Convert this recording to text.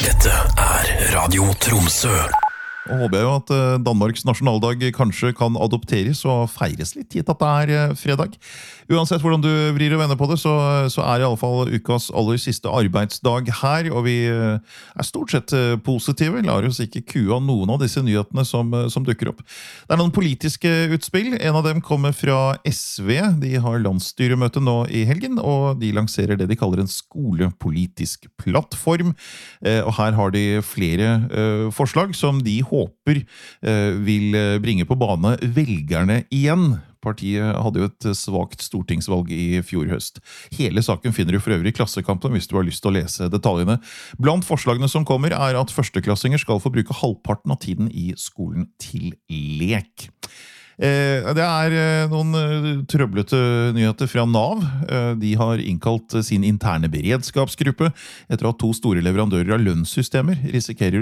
Dette Radio Tromsø. Og håper jeg jo at Danmarks nasjonaldag kanskje kan adopteres og feires litt gitt at det fredag. Uansett hvordan du vrir og vender på det, så I alle fall ukas aller siste arbeidsdag her, og vi stort sett positive, lar oss ikke kue av noen av disse nyhetene som dukker opp. Det noen politiske utspill, en av dem kommer fra SV, de har landsstyremøte nå I helgen, og de lanserer det de kaller en skolepolitisk plattform, og her har de flere forslag som de håper vil bringe på bane velgerne igjen. Partiet hadde jo et svagt stortingsvalg I fjor høst. Hele saken finner du for øvrig I Klassekampen hvis du har lyst til å lese detaljene. Blant forslagene som kommer at førsteklassinger skal få bruke halvparten av tiden I skolen til lek. Det noen trøblete nyheter fra NAV. De har innkalt sin interne beredskapsgruppe etter at to store leverandører av lønnssystemer risikerer